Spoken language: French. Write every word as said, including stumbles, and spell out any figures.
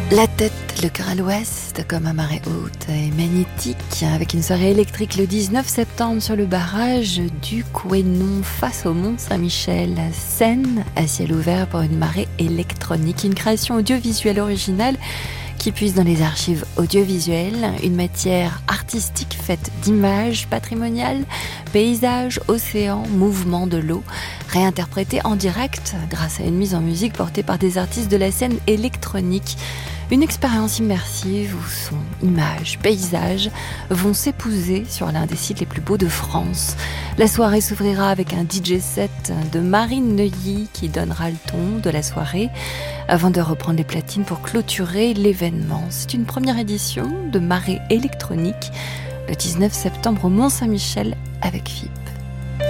La tête, le cœur à l'ouest, comme un marée haute et magnétique, avec une soirée électrique le dix-neuf septembre sur le barrage du Couesnon face au Mont Saint-Michel. Scène à ciel ouvert pour une marée électronique, une création audiovisuelle originale qui puise dans les archives audiovisuelles, une matière artistique faite d'images patrimoniales, paysages, océans, mouvements de l'eau, réinterprétée en direct grâce à une mise en musique portée par des artistes de la scène électronique. Une expérience immersive où son image, paysages vont s'épouser sur l'un des sites les plus beaux de France. La soirée s'ouvrira avec un D J set de Marine Neuilly qui donnera le ton de la soirée avant de reprendre les platines pour clôturer l'événement. C'est une première édition de Marée électronique le dix-neuf septembre au Mont Saint-Michel avec F I P.